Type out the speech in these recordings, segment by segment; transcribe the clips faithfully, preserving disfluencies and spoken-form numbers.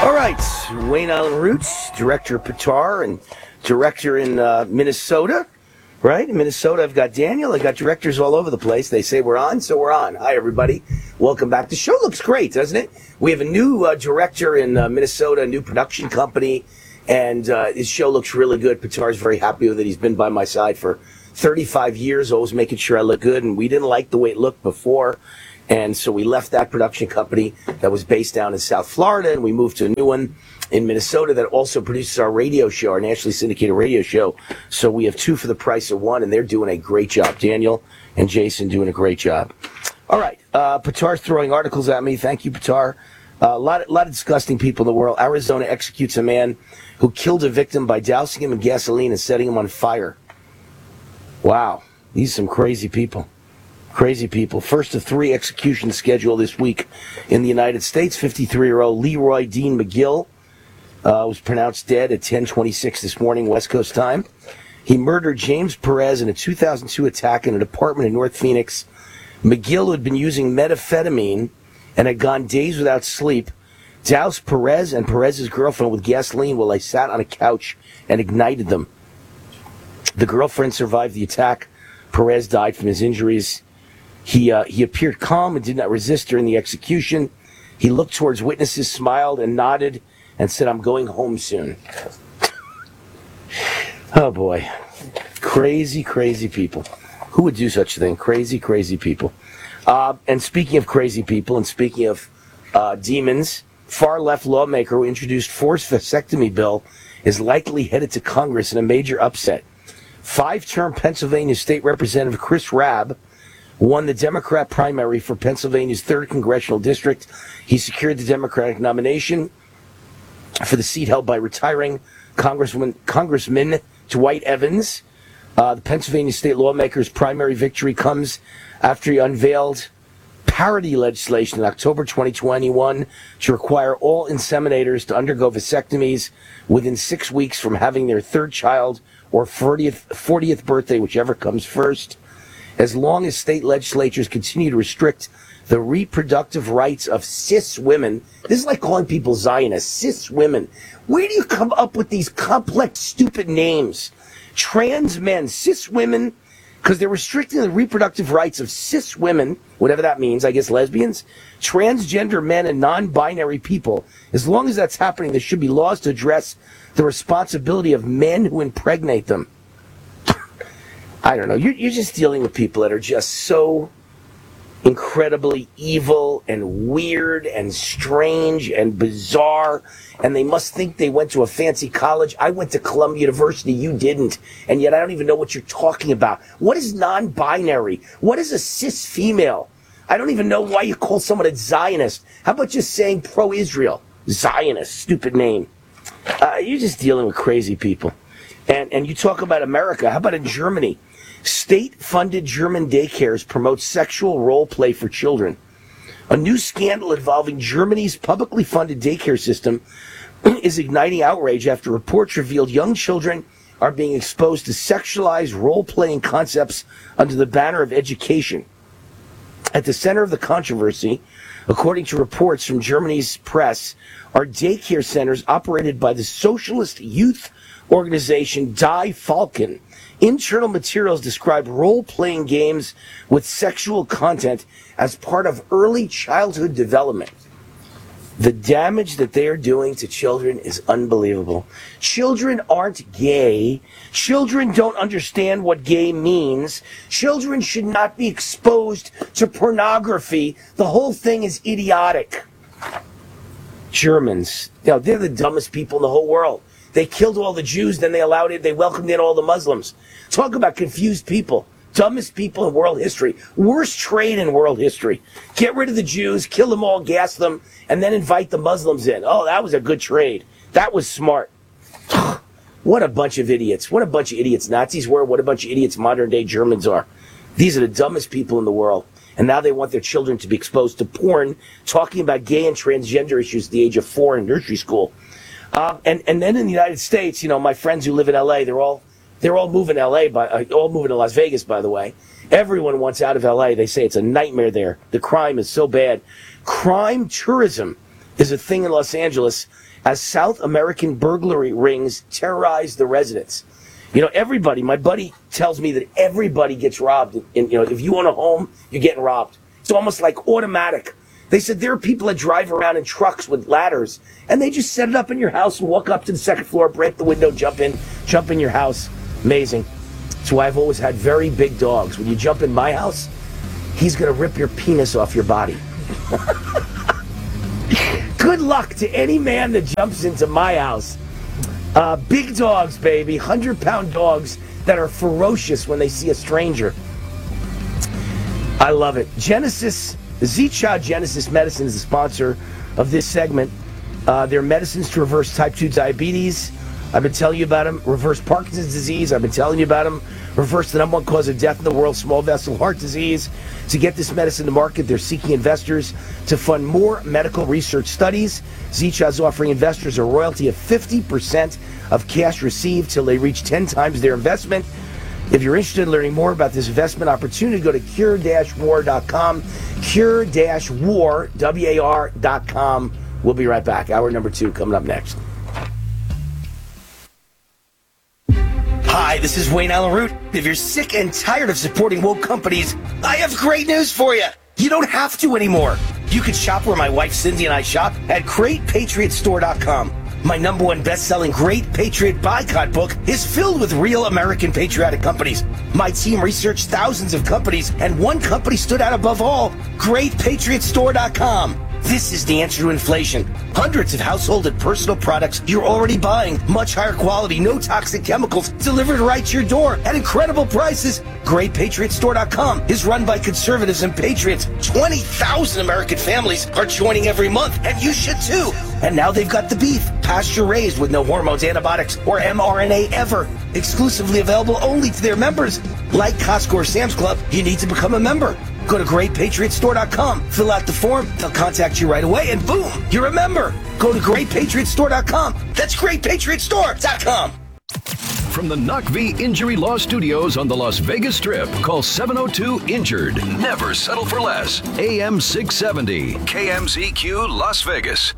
All right, Wayne Island Roots, director of Pitar and director in uh, Minnesota, right? In Minnesota, I've got Daniel. I've got directors all over the place. They say we're on, so we're on. Hi, everybody. Welcome back. The show looks great, doesn't it? We have a new uh, director in uh, Minnesota, a new production company, and uh, his show looks really good. Pitar's very happy with it. He's been by my side for thirty-five years, always making sure I look good, and we didn't like the way it looked before. And so we left that production company that was based down in South Florida, and we moved to a new one in Minnesota that also produces our radio show, our nationally syndicated radio show. So we have two for the price of one, and they're doing a great job. Daniel and Jason doing a great job. All right, uh, Pitar's throwing articles at me. Thank you, Pitar. Uh, a lot, a lot of disgusting people in the world. Arizona executes a man who killed a victim by dousing him in gasoline and setting him on fire. Wow, these are some crazy people. Crazy people. First of three executions scheduled this week in the United States. fifty-three-year-old Leroy Dean McGill uh, was pronounced dead at ten twenty-six this morning, West Coast time. He murdered James Perez in a two thousand two attack in an apartment in North Phoenix. McGill, who had been using methamphetamine and had gone days without sleep, doused Perez and Perez's girlfriend with gasoline while they sat on a couch and ignited them. The girlfriend survived the attack. Perez died from his injuries. He uh, he appeared calm and did not resist during the execution. He looked towards witnesses, smiled, and nodded, and said, "I'm going home soon." Oh, boy. Crazy, crazy people. Who would do such a thing? Crazy, crazy people. Uh, and speaking of crazy people, and speaking of uh, demons, far-left lawmaker who introduced forced vasectomy bill is likely headed to Congress in a major upset. Five-term Pennsylvania State Representative Chris Rabb won the Democrat primary for Pennsylvania's third congressional district. He secured the Democratic nomination for the seat held by retiring Congressman, Congressman Dwight Evans. Uh, the Pennsylvania state lawmaker's primary victory comes after he unveiled parity legislation in October twenty twenty-one to require all inseminators to undergo vasectomies within six weeks from having their third child or fortieth, fortieth birthday, whichever comes first, as long as state legislatures continue to restrict the reproductive rights of cis women. This is like calling people Zionists. Cis women. Where do you come up with these complex, stupid names? Trans men, cis women, because they're restricting the reproductive rights of cis women, whatever that means, I guess lesbians, transgender men, and non-binary people. As long as that's happening, there should be laws to address the responsibility of men who impregnate them. I don't know. You're, you're just dealing with people that are just so incredibly evil and weird and strange and bizarre, and they must think they went to a fancy college. I went to Columbia University. You didn't. And yet I don't even know what you're talking about. What is non-binary? What is a cis female? I don't even know why you call someone a Zionist. How about just saying pro-Israel? Zionist. Stupid name. Uh, you're just dealing with crazy people. And, and you talk about America. How about in Germany? State-funded German daycares promote sexual role play for children. A new scandal involving Germany's publicly funded daycare system is igniting outrage after reports revealed young children are being exposed to sexualized role-playing concepts under the banner of education. At the center of the controversy, according to reports from Germany's press, are daycare centers operated by the socialist youth organization Die Falken. Internal materials describe role-playing games with sexual content as part of early childhood development. The damage that they are doing to children is unbelievable. Children aren't gay. Children don't understand what gay means. Children should not be exposed to pornography. The whole thing is idiotic. Germans, you know, they're the dumbest people in the whole world. They killed all the Jews, then they allowed it, they welcomed in all the Muslims. Talk about confused people. Dumbest people in world history. Worst trade in world history. Get rid of the Jews, kill them all, gas them, and then invite the Muslims in. Oh, that was a good trade. That was smart. What a bunch of idiots. What a bunch of idiots Nazis were. What a bunch of idiots modern day Germans are. These are the dumbest people in the world. And now they want their children to be exposed to porn, talking about gay and transgender issues at the age of four in nursery school. Uh, and, and then in the United States, you know, my friends who live in L A, they're all they're all moving to L A, by, uh, all moving to Las Vegas, by the way. Everyone wants out of L A. They say it's a nightmare there. The crime is so bad. Crime tourism is a thing in Los Angeles as South American burglary rings terrorize the residents. You know, everybody, my buddy tells me that everybody gets robbed. And, you know, if you own a home, you're getting robbed. It's almost like automatic. They said there are people that drive around in trucks with ladders, and they just set it up in your house and walk up to the second floor, break the window, jump in, jump in your house. Amazing. That's why I've always had very big dogs. When you jump in my house, he's going to rip your penis off your body. Good luck to any man that jumps into my house. Uh, big dogs, baby. Hundred-pound dogs that are ferocious when they see a stranger. I love it. Genesis, Zicha Genesis Medicine is the sponsor of this segment. Uh, they're medicines to reverse type two diabetes. I've been telling you about them. Reverse Parkinson's disease. I've been telling you about them. Reverse the number one cause of death in the world, small vessel heart disease. To get this medicine to market, they're seeking investors to fund more medical research studies. Zicha is offering investors a royalty of fifty percent of cash received till they reach ten times their investment. If you're interested in learning more about this investment opportunity, go to cure dash war dot com. cure dash war, W A R dot com. We'll be right back. Hour number two coming up next. Hi, this is Wayne Allen Root. If you're sick and tired of supporting woke companies, I have great news for you. You don't have to anymore. You can shop where my wife Cindy and I shop at great patriot store dot com. My number one best-selling Great Patriot Boycott book is filled with real American patriotic companies. My team researched thousands of companies, and one company stood out above all, great patriot store dot com. This is the answer to inflation. Hundreds of household and personal products you're already buying. Much higher quality, no toxic chemicals, delivered right to your door at incredible prices. great patriot store dot com is run by conservatives and patriots. twenty thousand American families are joining every month, and you should too. And now they've got the beef, pasture-raised with no hormones, antibiotics, or M R N A ever. Exclusively available only to their members. Like Costco or Sam's Club, you need to become a member. Go to great patriot store dot com, fill out the form, they'll contact you right away, and boom, you're a member. Go to great patriot store dot com. That's great patriot store dot com. From the Knock V Injury Law Studios on the Las Vegas Strip, call seven oh two injured. Never settle for less. A M six seventy, K M Z Q Las Vegas.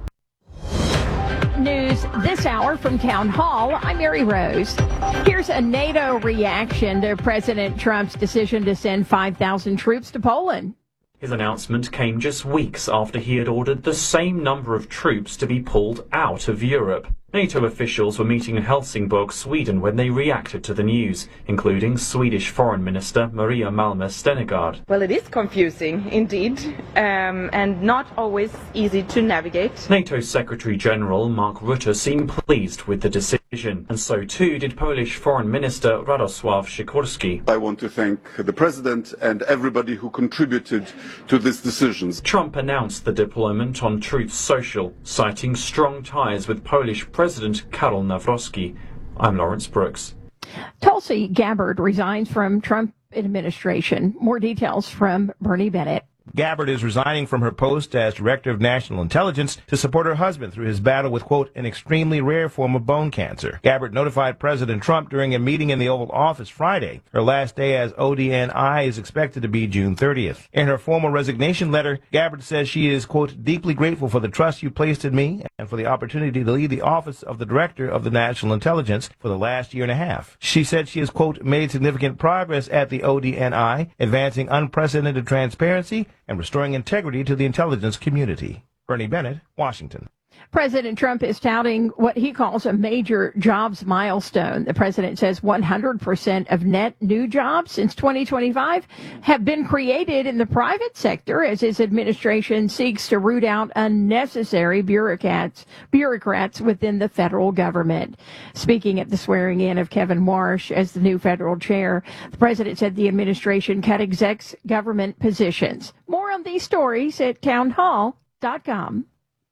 News this hour from Town Hall. I'm Mary Rose. Here's a NATO reaction to President Trump's decision to send five thousand troops to Poland. His announcement came just weeks after he had ordered the same number of troops to be pulled out of Europe. NATO officials were meeting in Helsingborg, Sweden, when they reacted to the news, including Swedish Foreign Minister Maria Malmer Stenergard. Well, it is confusing, indeed, um, and not always easy to navigate. NATO Secretary General Mark Rutte seemed pleased with the decision, and so too did Polish Foreign Minister Radosław Sikorski. I want to thank the President and everybody who contributed to this decision. Trump announced the deployment on Truth Social, citing strong ties with Polish President Karol Nawrocki. I'm Lawrence Brooks. Tulsi Gabbard resigns from Trump administration. More details from Bernie Bennett. Gabbard is resigning from her post as Director of National Intelligence to support her husband through his battle with, quote, an extremely rare form of bone cancer. Gabbard notified President Trump during a meeting in the Oval Office Friday. Her last day as O D N I is expected to be June thirtieth. In her formal resignation letter, Gabbard says she is, quote, deeply grateful for the trust you placed in me and for the opportunity to lead the office of the Director of the National Intelligence for the last year and a half. She said she has, quote, made significant progress at the O D N I, advancing unprecedented transparency and restoring integrity to the intelligence community. Bernie Bennett, Washington. President Trump is touting what he calls a major jobs milestone. The president says one hundred percent of net new jobs since twenty twenty-five have been created in the private sector as his administration seeks to root out unnecessary bureaucrats, bureaucrats within the federal government. Speaking at the swearing in of Kevin Marsh as the new federal chair, the president said the administration cut execs government positions. More on these stories at town hall dot com.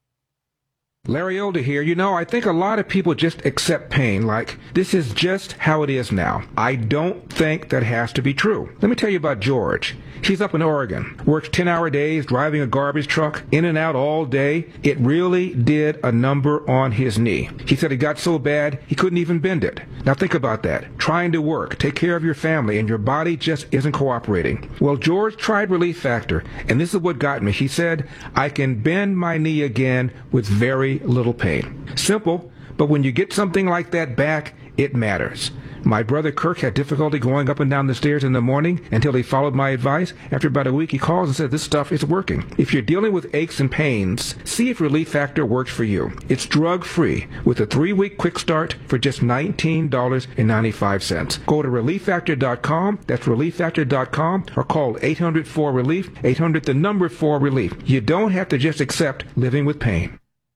Larry Elder here. You know, I think a lot of people just accept pain like this is just how it is now. I don't think that has to be true. Let me tell you about George. He's up in Oregon, works ten-hour days, driving a garbage truck, in and out all day. It really did a number on his knee. He said it got so bad he couldn't even bend it. Now think about that. Trying to work, take care of your family, and your body just isn't cooperating. Well, George tried Relief Factor, and this is what got me. He said, I can bend my knee again with very little pain. Simple, but when you get something like that back, it matters. My brother Kirk had difficulty going up and down the stairs in the morning until he followed my advice. After about a week, he calls and says, this stuff is working. If you're dealing with aches and pains, see if Relief Factor works for you. It's drug-free with a three-week quick start for just nineteen dollars and ninety-five cents. Go to relief factor dot com, that's relief factor dot com, or call eight hundred four relief, eight hundred the number four relief. You don't have to just accept living with pain.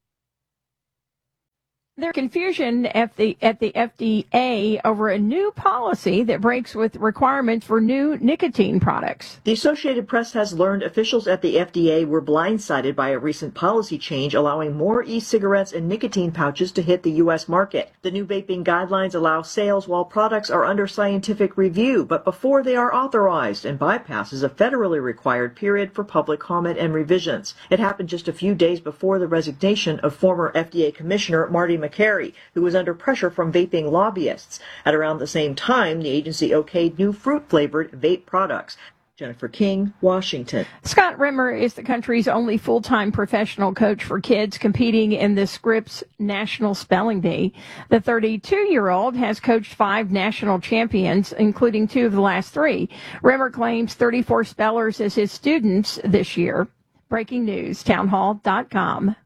There's confusion at the, at the F D A over a new policy that breaks with requirements for new nicotine products. The Associated Press has learned officials at the F D A were blindsided by a recent policy change allowing more e-cigarettes and nicotine pouches to hit the U S market. The new vaping guidelines allow sales while products are under scientific review, but before they are authorized, and bypasses a federally required period for public comment and revisions. It happened just a few days before the resignation of former F D A Commissioner Marty McCary, who was under pressure from vaping lobbyists. At around the same time, the agency okayed new fruit-flavored vape products. Jennifer King, Washington. Scott Rimmer is the country's only full-time professional coach for kids competing in the Scripps National Spelling Bee. The thirty-two-year-old has coached five national champions, including two of the last three. Rimmer claims thirty-four spellers as his students this year. Breaking news, townhall dot com.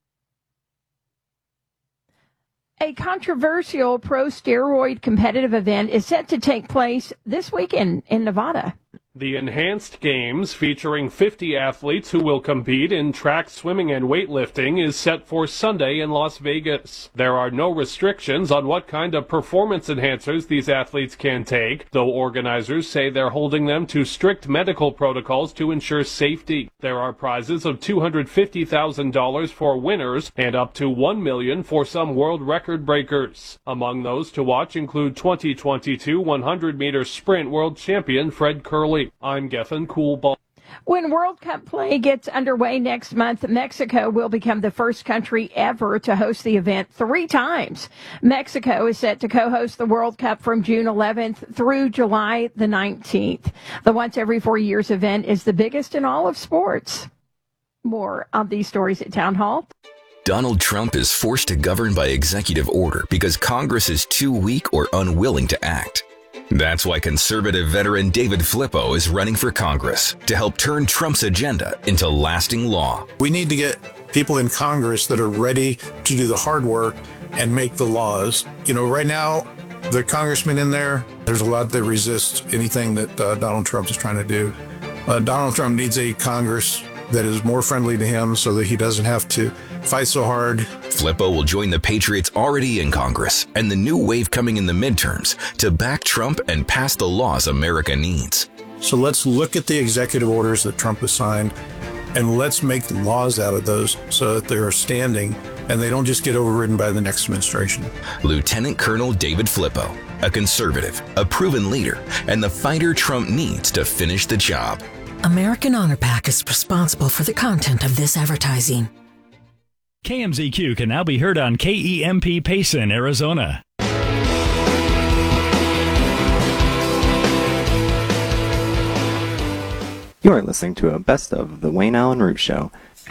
A controversial pro-steroid competitive event is set to take place this weekend in Nevada. The Enhanced Games, featuring fifty athletes who will compete in track, swimming, and weightlifting, is set for Sunday in Las Vegas. There are no restrictions on what kind of performance enhancers these athletes can take, though organizers say they're holding them to strict medical protocols to ensure safety. There are prizes of two hundred fifty thousand dollars for winners and up to one million dollars for some world record breakers. Among those to watch include twenty twenty-two one hundred meter sprint world champion Fred Kerley. I'm Geffen Coolball. When World Cup play gets underway next month, Mexico will become the first country ever to host the event three times. Mexico is set to co-host the World Cup from June eleventh through July the nineteenth. The once every four years event is the biggest in all of sports. More on these stories at Town Hall. Donald Trump is forced to govern by executive order because Congress is too weak or unwilling to act. That's why conservative veteran David Flippo is running for Congress to help turn Trump's agenda into lasting law. We need to get people in Congress that are ready to do the hard work and make the laws. You know, right now, the congressmen in there, there's a lot that resist anything that uh, Donald Trump is trying to do. Uh, Donald Trump needs a Congress that is more friendly to him so that he doesn't have to fight so hard. Flippo will join the Patriots already in Congress and the new wave coming in the midterms to back Trump and pass the laws America needs. So let's look at the executive orders that Trump has signed and let's make laws out of those so that they're standing and they don't just get overridden by the next administration. Lieutenant Colonel David Flippo, a conservative, a proven leader, and the fighter Trump needs to finish the job. American Honor Pack is responsible for the content of this advertising. K M Z Q can now be heard on K E M P Payson, Arizona. You are listening to a best of the Wayne Allen Root Show.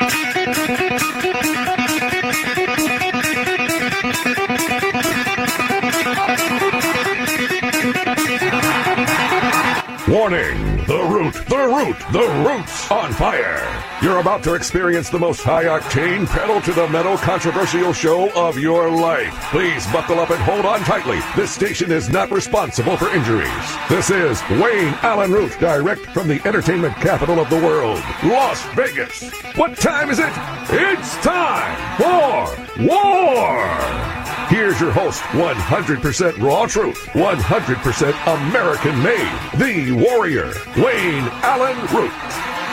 Warning! The Root, the Root, the Root's on fire! You're about to experience the most high-octane, pedal-to-the-metal controversial show of your life. Please buckle up and hold on tightly. This station is not responsible for injuries. This is Wayne Allen Root, direct from the entertainment capital of the world, Las Vegas. What time is it? It's time for War! Here's your host, one hundred percent raw truth, one hundred percent American-made, the warrior, Wayne Allen Root.